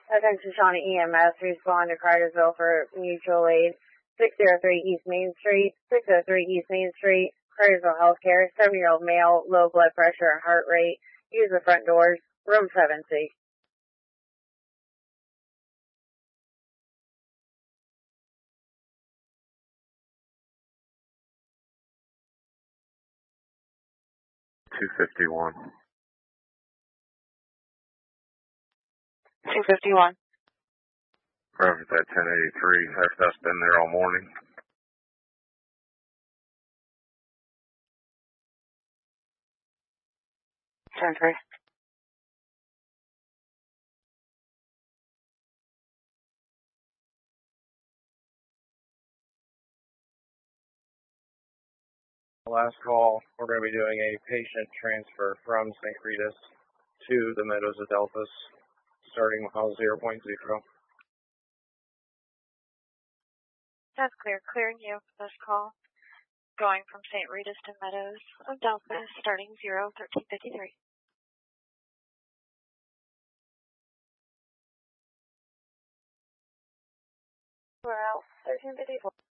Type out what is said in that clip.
Attention Shawnee EMS, respond to Cartersville for mutual aid. 603 East Main Street, 603 East Main Street, Cartersville Healthcare, 7-year-old male, low blood pressure and heart rate. Use the front doors, room 7C. $251. 251. Roger that 1083. That's been there all morning. Turn 3. Last call, we're going to be doing a patient transfer from St. Rita's to the Meadows Adelphus, starting with 0.0. That's clear. Clearing you for this call. Going from St. Rita's to Meadows Adelphus, starting 01353. We're out 1354.